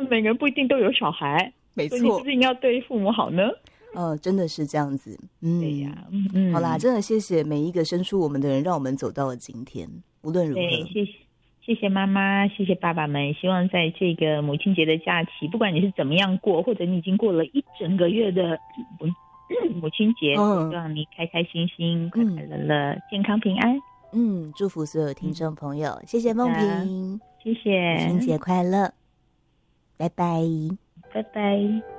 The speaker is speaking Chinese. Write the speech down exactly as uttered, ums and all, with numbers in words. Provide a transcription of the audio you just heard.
每个人不一定都有小孩， 没错， 所以你是不是应该要对父母好呢？ 呃，真的是这样子。嗯， 对呀、啊，嗯， 好啦，真的谢谢每一个伸出我们的人，让我们走到了今天。无论如何， 对，谢谢。谢谢妈妈，谢谢爸爸们。希望在这个母亲节的假期，不管你是怎么样过，或者你已经过了一整个月的母亲节，嗯、希望你开开心心、快快乐乐、嗯、健康平安。 嗯，祝福所有听众朋友，嗯、谢谢梦萍， 谢谢， 母亲节快乐，拜拜， 拜拜。